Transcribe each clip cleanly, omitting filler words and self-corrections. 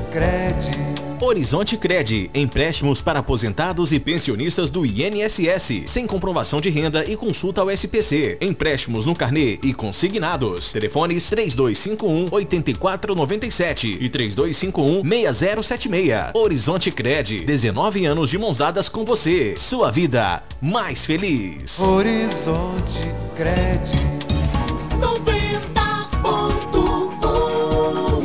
Horizonte Cred, empréstimos para aposentados e pensionistas do INSS, sem comprovação de renda e consulta ao SPC. Empréstimos no carnê e consignados. Telefones 3251-8497 e 3251-6076. Horizonte Cred, 19 anos de mãos dadas com você. Sua vida mais feliz. Horizonte Cred. 90.1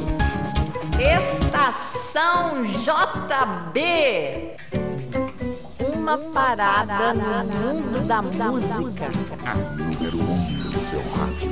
Estação JB. Uma parada no mundo da música. A número 1 do seu rádio.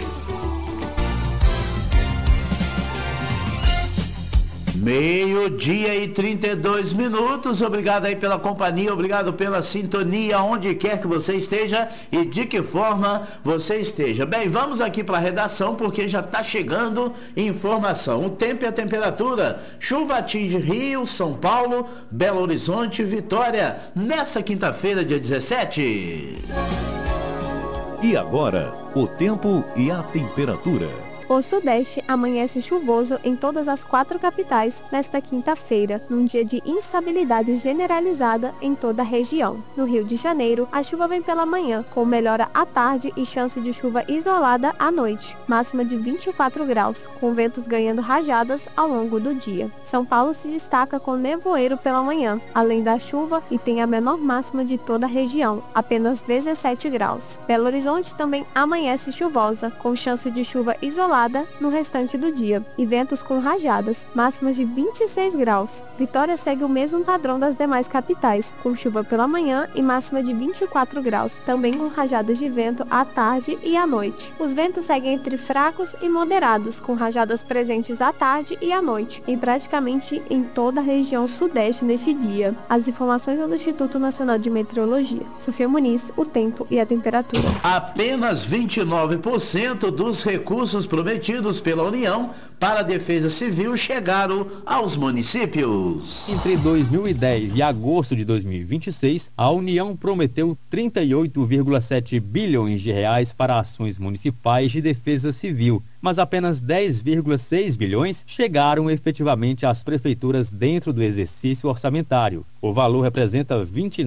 Meio-dia e 32 minutos. Obrigado aí pela companhia, obrigado pela sintonia, onde quer que você esteja e de que forma você esteja. Bem, vamos aqui para a redação, porque já está chegando informação. O tempo e a temperatura. Chuva atinge Rio, São Paulo, Belo Horizonte, Vitória, nesta quinta-feira, dia 17. E agora, o tempo e a temperatura. O Sudeste amanhece chuvoso em todas as 4 capitais nesta quinta-feira, num dia de instabilidade generalizada em toda a região. No Rio de Janeiro, a chuva vem pela manhã, com melhora à tarde e chance de chuva isolada à noite, máxima de 24 graus, com ventos ganhando rajadas ao longo do dia. São Paulo se destaca com nevoeiro pela manhã, além da chuva, e tem a menor máxima de toda a região, apenas 17 graus. Belo Horizonte também amanhece chuvosa, com chance de chuva isolada no restante do dia, e ventos com rajadas, máximas de 26 graus. Vitória segue o mesmo padrão das demais capitais, com chuva pela manhã e máxima de 24 graus, também com rajadas de vento à tarde e à noite. Os ventos seguem entre fracos e moderados, com rajadas presentes à tarde e à noite, e praticamente em toda a região sudeste neste dia. As informações são do Instituto Nacional de Meteorologia. Sofia Muniz, o tempo e a temperatura. Apenas 29% dos recursos prometidos pela União para a Defesa Civil chegaram aos municípios. Entre 2010 e agosto de 2026, a União prometeu 38,7 bilhões de reais para ações municipais de defesa civil, mas apenas 10,6 bilhões chegaram efetivamente às prefeituras dentro do exercício orçamentário. O valor representa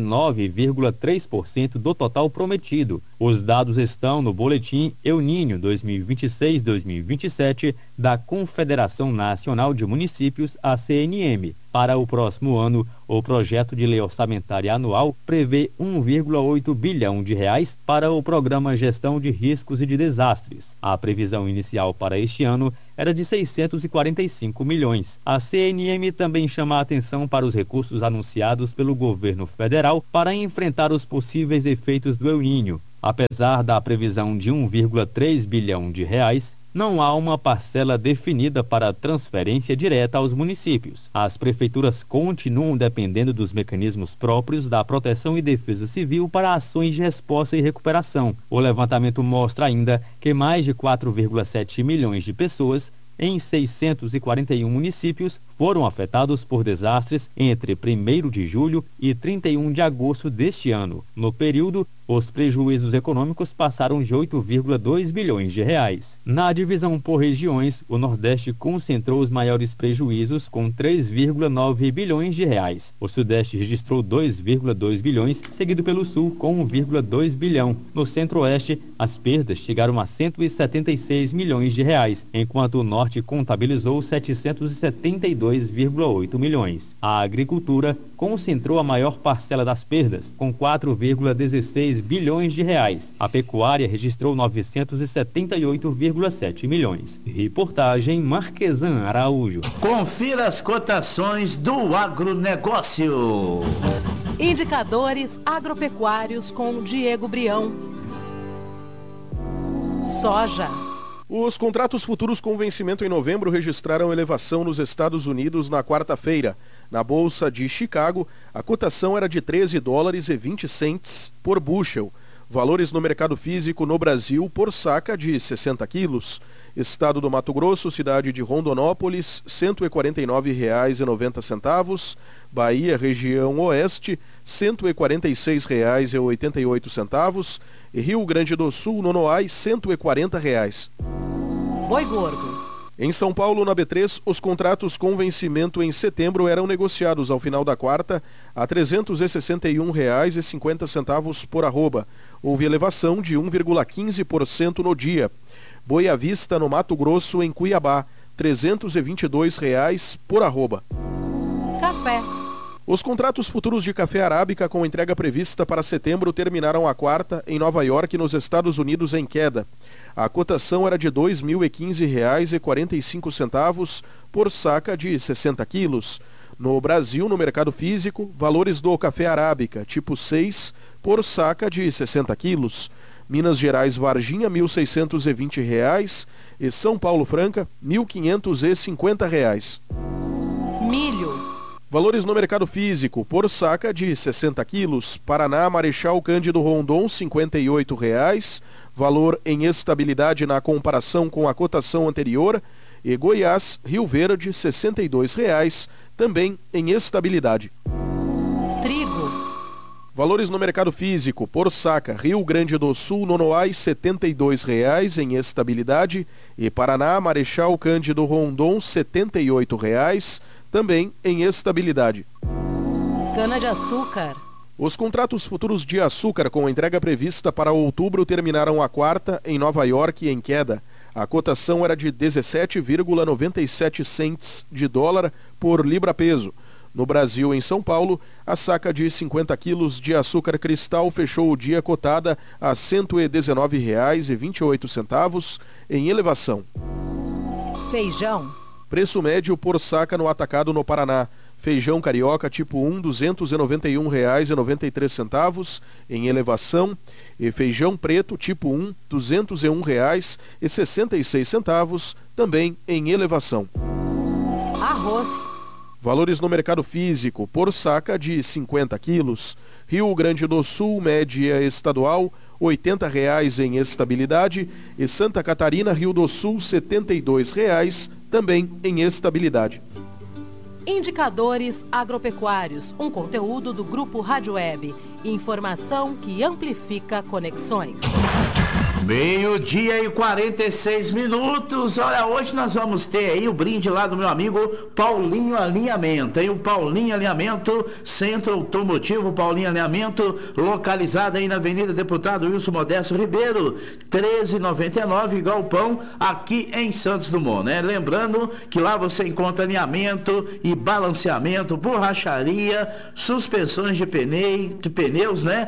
29,3% do total prometido. Os dados estão no Boletim El Niño 2026-2027 da Confederação Nacional de Municípios, a CNM. Para o próximo ano, o projeto de lei orçamentária anual prevê 1,8 bilhão de reais para o Programa Gestão de Riscos e de Desastres. A previsão inicial para este ano era de 645 milhões. A CNM também chama a atenção para os recursos anunciados pelo governo federal para enfrentar os possíveis efeitos do El Niño. Apesar da previsão de 1,3 bilhão de reais, não há uma parcela definida para transferência direta aos municípios. As prefeituras continuam dependendo dos mecanismos próprios da Proteção e Defesa Civil para ações de resposta e recuperação. O levantamento mostra ainda que mais de 4,7 milhões de pessoas em 641 municípios foram afetados por desastres entre 1º de julho e 31 de agosto deste ano. No período, os prejuízos econômicos passaram de 8,2 bilhões de reais. Na divisão por regiões, o Nordeste concentrou os maiores prejuízos com 3,9 bilhões de reais. O Sudeste registrou 2,2 bilhões, seguido pelo Sul com 1,2 bilhão. No Centro-Oeste, as perdas chegaram a 176 milhões de reais, enquanto o Norte contabilizou 772,8 milhões. A agricultura concentrou a maior parcela das perdas, com 4,16 bilhões de reais. A pecuária registrou 978,7 milhões. Reportagem Marquesan Araújo. Confira as cotações do agronegócio. Indicadores agropecuários com Diego Brião. Soja. Os contratos futuros com vencimento em novembro registraram elevação nos Estados Unidos na quarta-feira. Na Bolsa de Chicago, a cotação era de $13,20 por bushel. Valores no mercado físico no Brasil por saca de 60 quilos. Estado do Mato Grosso, cidade de Rondonópolis, R$ 149,90. Bahia, região oeste, R$ 146,88. E Rio Grande do Sul, Nonoai, R$ 140. Boi gordo. Em São Paulo, na B3, os contratos com vencimento em setembro eram negociados ao final da quarta a R$ 361,50 por arroba. Houve elevação de 1,15% no dia. Boa Vista, no Mato Grosso, em Cuiabá, R$ 322 por arroba. Café. Os contratos futuros de café arábica com entrega prevista para setembro terminaram a quarta em Nova York, nos Estados Unidos, em queda. A cotação era de R$ 2.015,45 por saca de 60 quilos. No Brasil, no mercado físico, valores do café arábica, tipo 6, por saca de 60 quilos. Minas Gerais, Varginha, R$ 1.620 e São Paulo Franca, R$ 1.550. Milho. Valores no mercado físico, por saca de 60 quilos. Paraná, Marechal Cândido Rondon, R$ 58,00. Valor em estabilidade na comparação com a cotação anterior. E Goiás, Rio Verde, R$ 62,00, também em estabilidade. Trigo. Valores no mercado físico, por saca, Rio Grande do Sul, Nonoais, R$ 72,00 em estabilidade. E Paraná, Marechal Cândido Rondon, R$ 78,00. Também em estabilidade. Cana-de-açúcar. Os contratos futuros de açúcar com entrega prevista para outubro terminaram a quarta em Nova York em queda. A cotação era de 17,97 cents de dólar por libra-peso. No Brasil, em São Paulo, a saca de 50 quilos de açúcar cristal fechou o dia cotada a R$ 119,28 em elevação. Feijão. Preço médio por saca no atacado no Paraná. Feijão carioca tipo 1, R$ 291,93 em elevação. E feijão preto tipo 1, R$ 201,66 também em elevação. Arroz. Valores no mercado físico por saca de 50 quilos. Rio Grande do Sul, média estadual, R$ 80,00 em estabilidade. E Santa Catarina, Rio do Sul, R$ 72,00, também em estabilidade. Indicadores agropecuários, um conteúdo do Grupo Rádio Web. Informação que amplifica conexões. 12:46. Olha, hoje nós vamos ter aí o brinde lá do meu amigo Paulinho Alinhamento, hein? O Paulinho Alinhamento, Centro Automotivo Paulinho Alinhamento, localizado aí na Avenida Deputado Wilson Modesto Ribeiro, 1399, Galpão, aqui em Santos Dumont, né? Lembrando que lá você encontra alinhamento e balanceamento, borracharia, suspensões de pneus, né?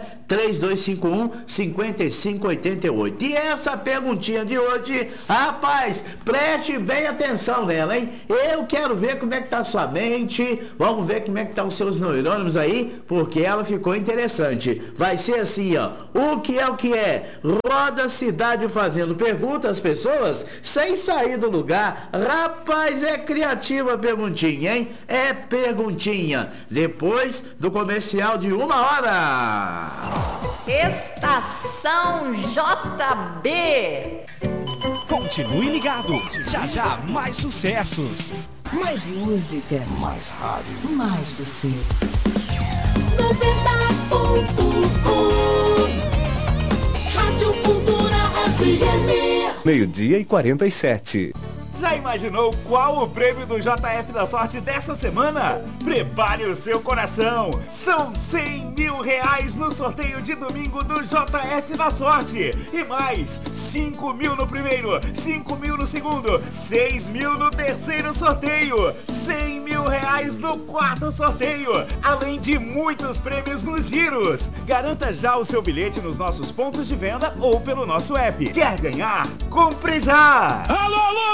3251-5588. E essa perguntinha de hoje, rapaz, preste bem atenção nela, hein? Eu quero ver como é que tá a sua mente, vamos ver como é que tá os seus neurônios aí, porque ela ficou interessante. Vai ser assim, ó, o que é? Roda a cidade fazendo perguntas às pessoas sem sair do lugar. Rapaz, é criativa a perguntinha, hein? É perguntinha. Depois do comercial de 1 hora. Estação JB. Continue ligado. Já já mais sucessos. Mais música. Mais rádio. Mais você. 90.1 Rádio Cultura FM. 12:47. Já imaginou qual o prêmio do JF da Sorte dessa semana? Prepare o seu coração! São R$100.000 no sorteio de domingo do JF da Sorte! E mais, 5.000 no primeiro, 5.000 no segundo, 6.000 no terceiro sorteio, R$100.000 no quarto sorteio, além de muitos prêmios nos giros! Garanta já o seu bilhete nos nossos pontos de venda ou pelo nosso app. Quer ganhar? Compre já! Alô, alô!